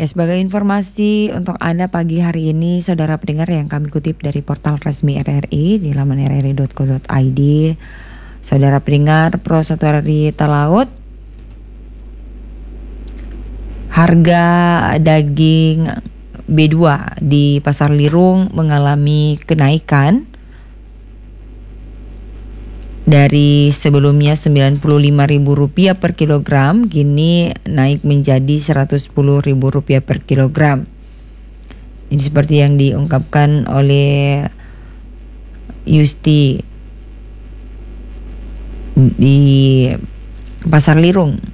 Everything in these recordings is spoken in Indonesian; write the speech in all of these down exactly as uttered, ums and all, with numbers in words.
Ya, sebagai informasi untuk Anda pagi hari ini, saudara pendengar, yang kami kutip dari portal resmi R R I di laman r r i dot co dot i d. Saudara pendengar, Pro satu R R I Talaut, harga daging B dua di Pasar Lirung mengalami kenaikan dari sebelumnya sembilan puluh lima ribu rupiah per kilogram, kini naik menjadi seratus sepuluh ribu rupiah per kilogram. Ini seperti yang diungkapkan oleh Yusti di Pasar Lirung.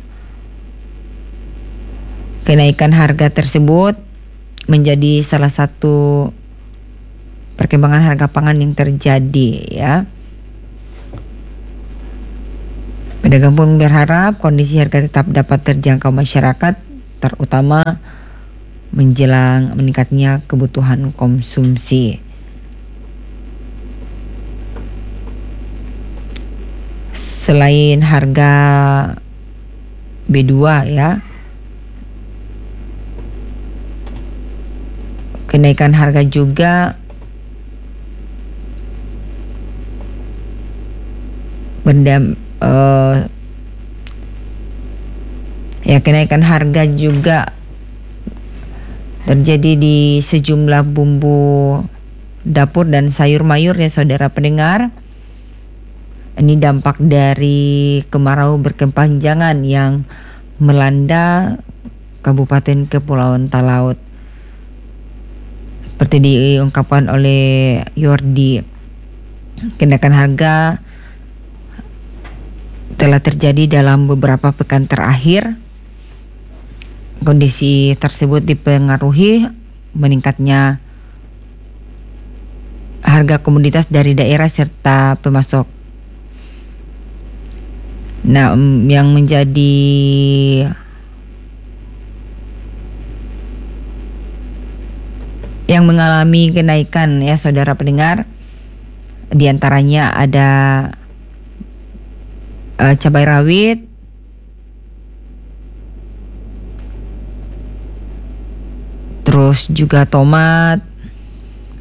Kenaikan harga tersebut menjadi salah satu perkembangan harga pangan yang terjadi, ya. Pedagang pun berharap kondisi harga tetap dapat terjangkau masyarakat, terutama menjelang meningkatnya kebutuhan konsumsi. Selain harga B dua, ya, kenaikan harga juga berdam Uh, ya kenaikan harga juga terjadi di sejumlah bumbu dapur dan sayur mayur, ya saudara pendengar. Ini dampak dari kemarau berkepanjangan yang melanda Kabupaten Kepulauan Talaut. Seperti diungkapkan oleh Yordi, kenaikan harga telah terjadi dalam beberapa pekan terakhir. Kondisi tersebut dipengaruhi meningkatnya harga komoditas dari daerah serta pemasok. Nah, yang menjadi yang mengalami kenaikan, ya saudara pendengar, diantaranya ada Uh, cabai rawit, terus juga tomat,